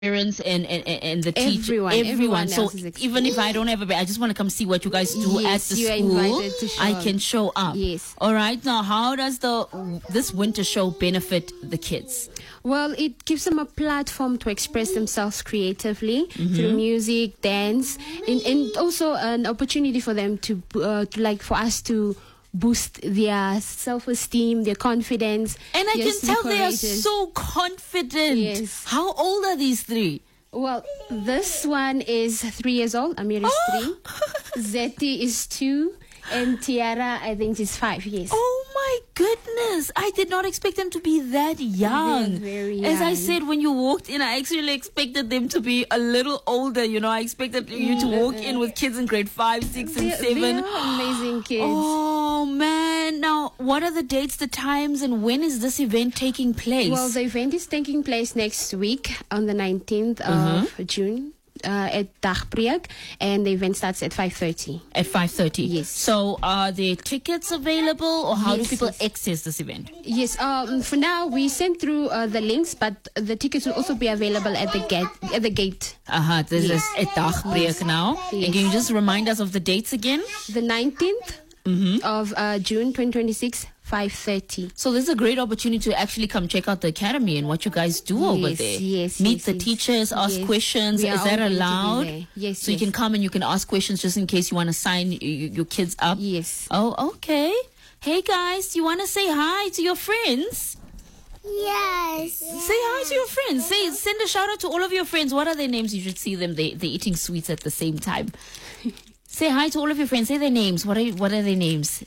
parents and the teacher, everyone So else is even if I don't have a baby, I just want to come see what you guys do at the school. I can show up. Yes. All right. Now, how does this winter show benefit the kids? Well, it gives them a platform to express themselves creatively through music, dance, and also an opportunity for them to for us to boost their self-esteem, their confidence. And I can tell they are so confident. Yes. How old are these three? Well, this one is 3 years old. Amir is 3. Zeti is 2. And Tiara, I think, is 5 years. Oh my goodness. I did not expect them to be that young. Very young. As I said, when you walked in, I actually expected them to be a little older. You know, I expected you to walk in with kids in grade 5, 6, and 7. They are amazing kids. Oh, man. Now, what are the dates, the times, and when is this event taking place? Well, the event is taking place next week on the 19th of June. At Dagbreek, and the event starts at 5:30. At 5:30. Yes. So, are there tickets available, or how do people access this event? Yes. For now, we sent through the links, but the tickets will also be available at the gate. This is at Dagbreek now. Yes. And can you just remind us of the dates again? The 19th of June 2026. 5:30. So this is a great opportunity to actually come check out the academy and what you guys do over there. Meet the teachers, ask questions. Is that allowed? Yes. So you can come and you can ask questions just in case you want to sign your kids up. Yes. Oh, okay. Hey guys, you want to say hi to your friends? Yes. Say hi to your friends. Send a shout out to all of your friends. What are their names? You should see them. They're eating sweets at the same time. Say hi to all of your friends. Say their names. What are their names?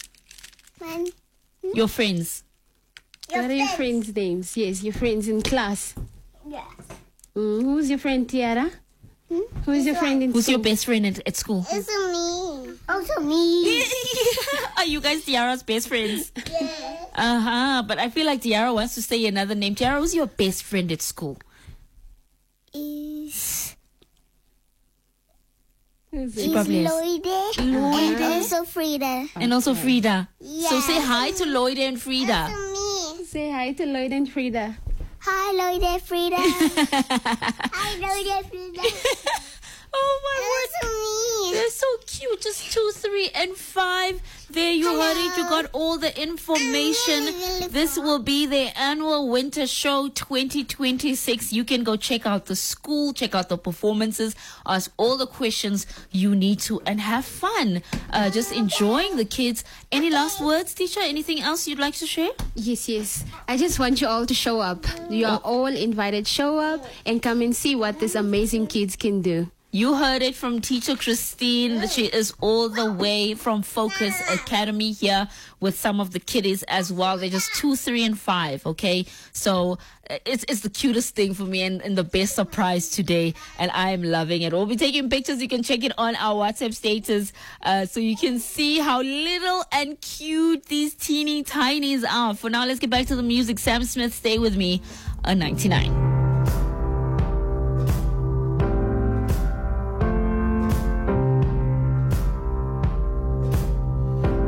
Your friends. What are your friends' names? Yes, your friends in class. Yes. Who's your friend, Tiara? Who's your friend in Who's school? your best friend at school? It's me. Also me. Are you guys Tiara's best friends? Yeah. But I feel like Tiara wants to say another name. Tiara, who's your best friend at school? Is probably is. Lloyd. Lloyd. And also Frida. And also Frida. Yeah. So say hi to Lloyd and Frida. Also me. Say hi to Lloyd and Frida. Hi, Lloyd and Frida. Hi, Lloyd and Frida. Oh my word. Also me. They're so cute. Just 2, 3, and 5. There you heard it. You got all the information. This will be their annual winter show 2026. You can go check out the school, check out the performances, ask all the questions you need to, and have fun. Just enjoying the kids. Any last words, teacher? Anything else you'd like to share? Yes. I just want you all to show up. You are all invited. Show up and come and see what these amazing kids can do. You heard it from Teacher Christine. She is all the way from Focus Academy here with some of the kiddies as well. They're just 2, 3, and 5, okay? So it's the cutest thing for me and the best surprise today, and I am loving it. We'll be taking pictures. You can check it on our WhatsApp status so you can see how little and cute these teeny tinies are. For now, let's get back to the music. Sam Smith, Stay With Me on 99.